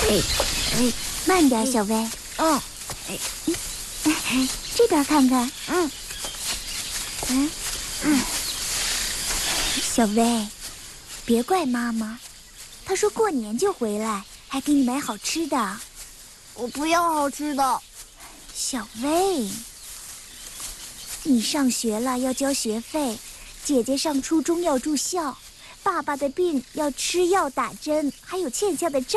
慢点，小薇。 嗯。 这边看看。小薇，别怪妈妈，她说过年就回来，还给你买好吃的。 我不要好吃的。 小薇，你上学了要交学费，姐姐上初中要住校，爸爸的病要吃药打针，还有欠下的债。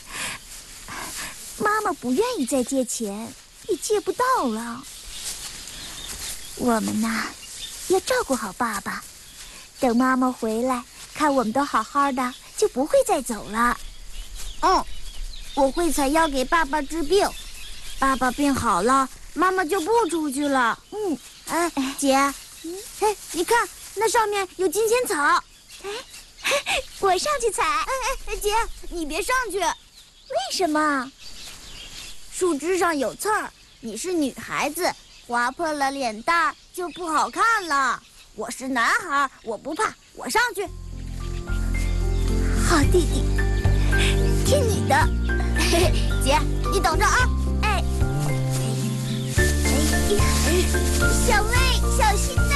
妈妈不愿意再借钱，也借不到了。我们呐，要照顾好爸爸，等妈妈回来，看我们都好好的，就不会再走了。 我会采药给爸爸治病，爸爸病好了，妈妈就不出去了。姐，你看那上面有金钱草。 我上去采。 姐，你别上去。 为什么？ 树枝上有刺儿，你是女孩子，划破了脸蛋儿就不好看了。我是男孩，我不怕，我上去。 好弟弟，听你的。 姐，你等着啊！ 小薇，小心点。